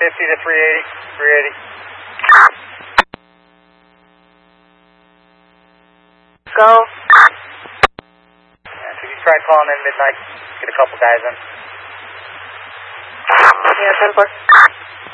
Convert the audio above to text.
to 380. 380. Go. Yeah, so you tried calling in midnight. Get a couple guys in. Yeah, 10-4.